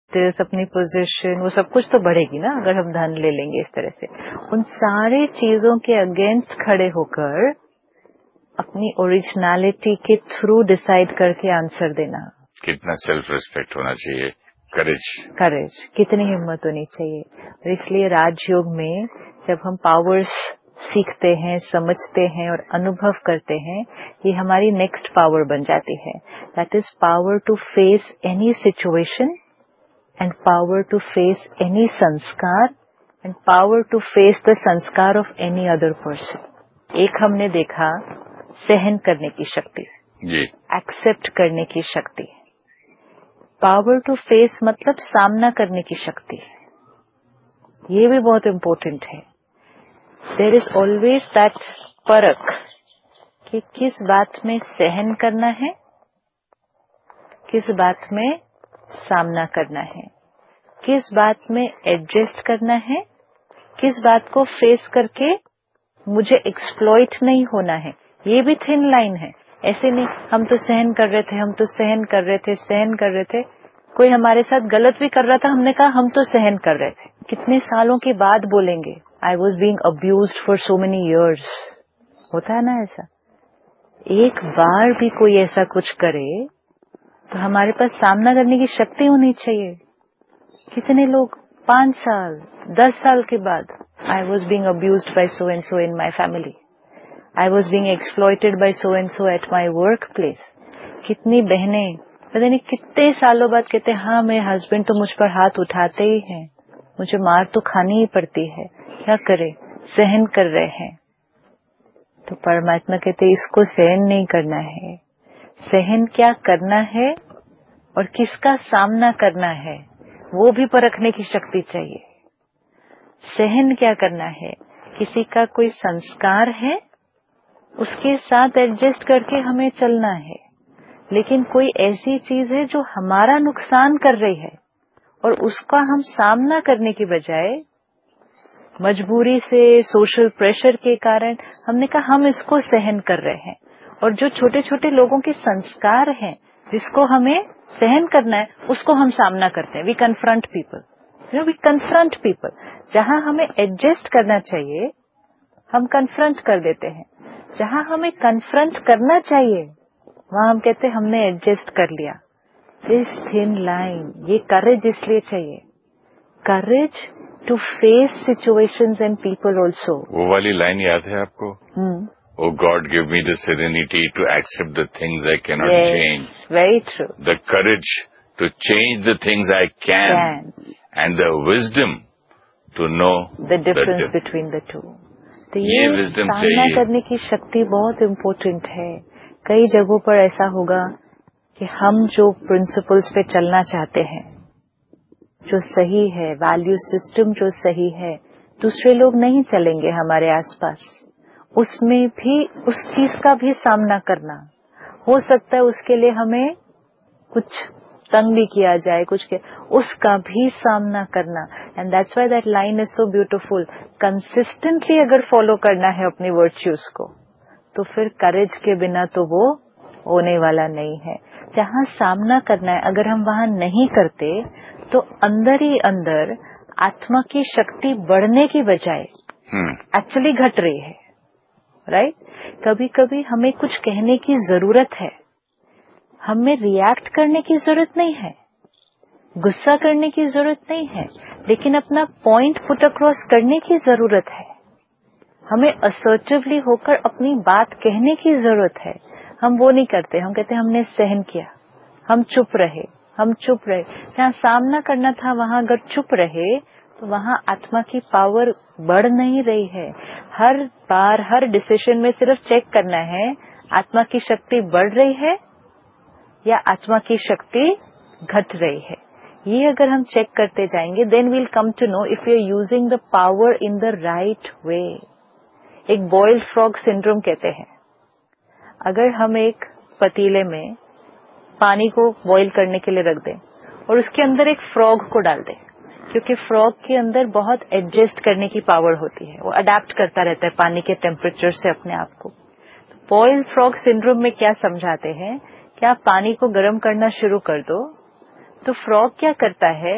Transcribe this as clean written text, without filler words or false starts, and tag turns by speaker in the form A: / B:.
A: अपनी पोजीशन, वो सब कुछ तो बढ़ेगी ना अगर हम धन ले लेंगे इस तरह से। उन सारे चीजों के अगेंस्ट खड़े होकर अपनी ओरिजिनलिटी के थ्रू डिसाइड करके आंसर देना।
B: कितना सेल्फ रिस्पेक्ट होना चाहिए,
A: करेज, कितनी हिम्मत होनी चाहिए। और इसलिए राजयोग में जब हम पावर्स सीखते हैं, समझते हैं और अनुभव करते हैं, ये हमारी नेक्स्ट पावर बन जाती है। That is power to face any situation and power to face any संस्कार and power to face the संस्कार ऑफ एनी अदर पर्सन। एक हमने देखा सहन करने की शक्ति,
B: जी, एक्सेप्ट
A: करने की शक्ति। पावर टू फेस मतलब सामना करने की शक्ति। ये भी बहुत इम्पोर्टेंट है। देयर इज ऑलवेज दैट परख कि किस बात में सहन करना है, किस बात में सामना करना है, किस बात में एडजस्ट करना है, किस बात को फेस करके मुझे एक्सप्लॉइट नहीं होना है। ये भी थिन लाइन है। ऐसे नहीं हम तो सहन कर रहे थे, हम तो सहन कर रहे थे, सहन कर रहे थे। कोई हमारे साथ गलत भी कर रहा था, हमने कहा हम तो सहन कर रहे थे। कितने सालों के बाद बोलेंगे I was being abused for so many years. होता है ना ऐसा। एक बार भी कोई ऐसा कुछ करे तो हमारे पास सामना करने की शक्ति होनी चाहिए। कितने लोग 5 साल 10 साल के बाद I was being abused bye so and so in my family, I was being exploited bye so and so at my work place. कितनी बहनें पता नहीं कितने सालों बाद कहते हैं हाँ मेरे हस्बैंड तो मुझ पर हाथ उठाते ही हैं, मुझे मार तो खानी ही पड़ती है, क्या करे, सहन कर रहे हैं। तो परमात्मा कहते हैं इसको सहन नहीं करना है। सहन क्या करना है और किसका सामना करना है वो भी परखने की शक्ति चाहिए। सहन क्या करना है, किसी का कोई संस्कार है उसके साथ एडजस्ट करके हमें चलना है। लेकिन कोई ऐसी चीज है जो हमारा नुकसान कर रही है और उसका हम सामना करने की बजाय मजबूरी से, सोशल प्रेशर के कारण हमने कहा हम इसको सहन कर रहे हैं। और जो छोटे छोटे लोगों के संस्कार हैं जिसको हमें सहन करना है उसको हम सामना करते हैं। We confront people, we confront people. जहां हमें एडजस्ट करना चाहिए हम कन्फ्रंट कर देते हैं, जहां हमें कन्फ्रंट करना चाहिए वहां हम कहते हैं हमने एडजस्ट कर लिया। दिस थिन लाइन, ये करेज इसलिए चाहिए, courage to face situations and people also.
B: वो वाली लाइन याद है आपको? Oh God, give me the serenity to accept the things I cannot change.
A: Very true.
B: The courage to change the things I can. And the wisdom to know
A: the difference between the two. तो
B: ये wisdom
A: सामना करने की शक्ति बहुत important है। कई जगहों पर ऐसा होगा कि हम जो प्रिंसिपल्स पे चलना चाहते हैं, जो सही है, वैल्यू सिस्टम जो सही है, दूसरे लोग नहीं चलेंगे हमारे आसपास। उसमें भी उस चीज का भी सामना करना हो सकता है, उसके लिए हमें कुछ तंग भी किया जाए, उसका भी सामना करना। And that's why that line is so beautiful. Consistently अगर फॉलो करना है अपनी वर्च्यूज को तो फिर करेज के बिना तो वो होने वाला नहीं है। जहां सामना करना है अगर हम वहां नहीं करते तो अंदर ही अंदर आत्मा की शक्ति बढ़ने की बजाय एक्चुअली घट रही है। राइट? कभी कभी हमें कुछ कहने की जरूरत है, हमें रिएक्ट करने की जरूरत नहीं है, गुस्सा करने की जरूरत नहीं है, लेकिन अपना पॉइंट पुट अक्रॉस करने की जरूरत है। हमें असर्टिवली होकर अपनी बात कहने की जरूरत है। हम वो नहीं करते, हम कहते हमने सहन किया, हम चुप रहे। जहाँ सामना करना था वहां अगर चुप रहे तो वहां आत्मा की पावर बढ़ नहीं रही है। हर बार हर डिसीजन में सिर्फ चेक करना है आत्मा की शक्ति बढ़ रही है या आत्मा की शक्ति घट रही है। ये अगर हम चेक करते जाएंगे then we'll come to know if you are using the power in the right way. एक बॉइल्ड फ्रॉग सिंड्रोम कहते हैं। अगर हम एक पतीले में पानी को बॉईल करने के लिए रख दें और उसके अंदर एक फ्रॉग को डाल दें, क्योंकि फ्रॉग के अंदर बहुत एडजस्ट करने की पावर होती है, वो अडेप्ट करता रहता है पानी के टेम्परेचर से अपने आप को। तो बॉइल्ड फ्रॉग सिंड्रोम में क्या समझाते हैं कि आप पानी को गर्म करना शुरू कर दो तो फ्रॉग क्या करता है,